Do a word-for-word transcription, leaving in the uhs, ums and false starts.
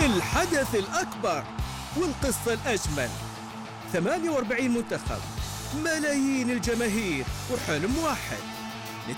الحدث الأكبر والقصة الأجمل، ثمانية وأربعين منتخب، ملايين الجماهير، وحلم واحد